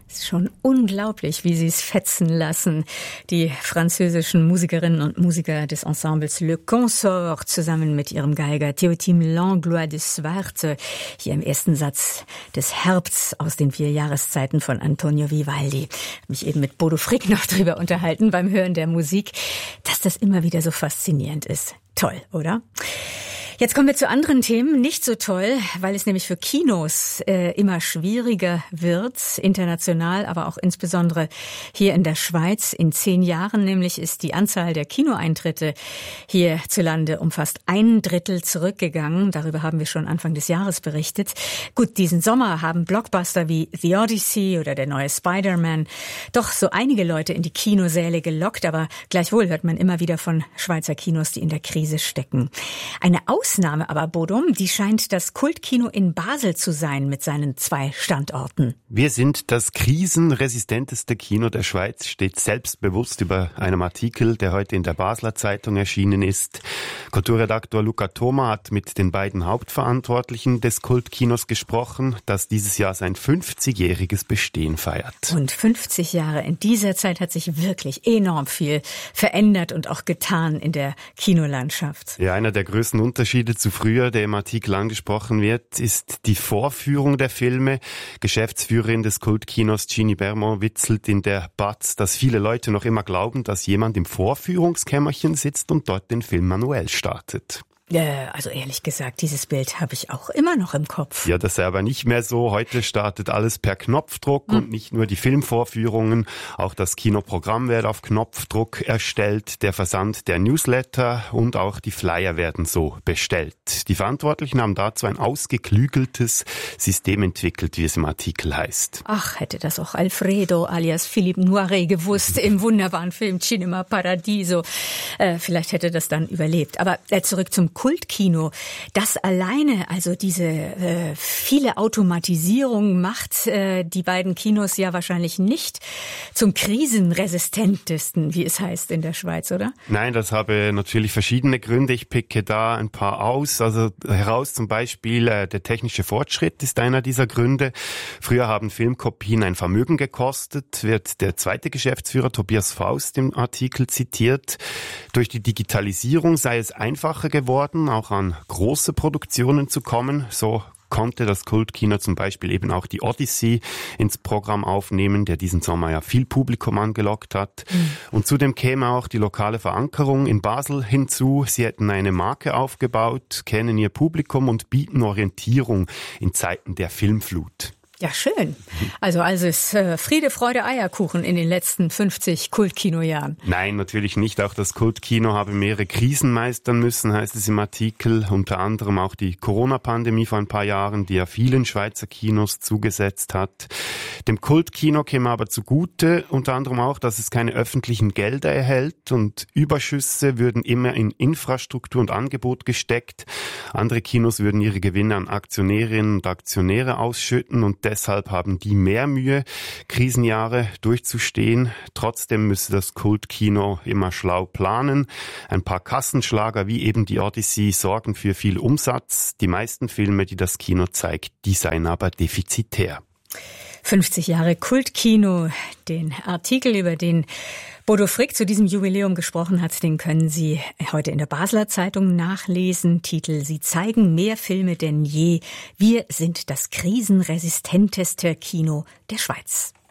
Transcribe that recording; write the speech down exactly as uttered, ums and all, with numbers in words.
Es ist schon unglaublich, wie sie es fetzen lassen. Die französischen Musikerinnen und Musiker des Ensembles Le Consort zusammen mit ihrem Geiger Théotime Langlois de Swarte hier im ersten Satz des Herbsts aus den vier Jahreszeiten von Antonio Vivaldi. Ich habe mich eben mit Bodo Frick noch drüber unterhalten beim Hören der Musik, dass das immer wieder so faszinierend ist. Toll, oder? Jetzt kommen wir zu anderen Themen. Nicht so toll, weil es nämlich für Kinos äh, immer schwieriger wird, international, aber auch insbesondere hier in der Schweiz. In zehn Jahren nämlich ist die Anzahl der Kinoeintritte hierzulande um fast ein Drittel zurückgegangen. Darüber haben wir schon Anfang des Jahres berichtet. Gut, diesen Sommer haben Blockbuster wie The Odyssey oder der neue Spider-Man doch so einige Leute in die Kinosäle gelockt, aber gleichwohl hört man immer wieder von Schweizer Kinos, die in der Krise stecken. Eine Ausnahme aber, Bodum, die scheint das Kultkino in Basel zu sein mit seinen zwei Standorten. Wir sind das krisenresistenteste Kino der Schweiz, steht selbstbewusst über einem Artikel, der heute in der Basler Zeitung erschienen ist. Kulturredaktor Luca Thoma hat mit den beiden Hauptverantwortlichen des Kultkinos gesprochen, das dieses Jahr sein fünfzigjähriges Bestehen feiert. Und fünfzig Jahre, in dieser Zeit hat sich wirklich enorm viel verändert und auch getan in der Kinolandschaft. Ja, einer der größten Unterschiede zu früher, der im Artikel angesprochen wird, ist die Vorführung der Filme. Geschäftsführerin des Kultkinos Ginny Bermond witzelt in der B A Z, dass viele Leute noch immer glauben, dass jemand im Vorführungskämmerchen sitzt und dort den Film manuell startet. Ja, also ehrlich gesagt, dieses Bild habe ich auch immer noch im Kopf. Ja, das ist aber nicht mehr so. Heute startet alles per Knopfdruck hm. und nicht nur die Filmvorführungen. Auch das Kinoprogramm wird auf Knopfdruck erstellt, der Versand der Newsletter und auch die Flyer werden so bestellt. Die Verantwortlichen haben dazu ein ausgeklügeltes System entwickelt, wie es im Artikel heißt. Ach, hätte das auch Alfredo alias Philippe Noiret gewusst im wunderbaren Film Cinema Paradiso. Äh, vielleicht hätte das dann überlebt. Aber äh, zurück zum Kultkino. Das alleine, also diese äh, viele Automatisierung macht äh, die beiden Kinos ja wahrscheinlich nicht zum krisenresistentesten, wie es heißt in der Schweiz, oder? Nein, das habe natürlich verschiedene Gründe. Ich picke da ein paar aus. Also heraus zum Beispiel äh, der technische Fortschritt ist einer dieser Gründe. Früher haben Filmkopien ein Vermögen gekostet, wird der zweite Geschäftsführer Tobias Faust im Artikel zitiert. Durch die Digitalisierung sei es einfacher geworden, auch an große Produktionen zu kommen. So konnte das Kultkino zum Beispiel eben auch die Odyssey ins Programm aufnehmen, der diesen Sommer ja viel Publikum angelockt hat. Mhm. Und zudem käme auch die lokale Verankerung in Basel hinzu. Sie hätten eine Marke aufgebaut, kennen ihr Publikum und bieten Orientierung in Zeiten der Filmflut. Ja, schön. Also, also ist äh, Friede, Freude, Eierkuchen in den letzten fünfzig Kultkinojahren. Nein, natürlich nicht. Auch das Kultkino habe mehrere Krisen meistern müssen, heißt es im Artikel. Unter anderem auch die Corona-Pandemie vor ein paar Jahren, die ja vielen Schweizer Kinos zugesetzt hat. Dem Kultkino käme aber zugute, unter anderem auch, dass es keine öffentlichen Gelder erhält und Überschüsse würden immer in Infrastruktur und Angebot gesteckt. Andere Kinos würden ihre Gewinne an Aktionärinnen und Aktionäre ausschütten und deshalb haben die mehr Mühe, Krisenjahre durchzustehen. Trotzdem müsse das Kultkino immer schlau planen. Ein paar Kassenschlager wie eben die Odyssey sorgen für viel Umsatz. Die meisten Filme, die das Kino zeigt, die seien aber defizitär. fünfzig Jahre Kultkino. Den Artikel, über den Bodo Frick zu diesem Jubiläum gesprochen hat, den können Sie heute in der Basler Zeitung nachlesen. Titel: Sie zeigen mehr Filme denn je. Wir sind das krisenresistenteste Kino der Schweiz.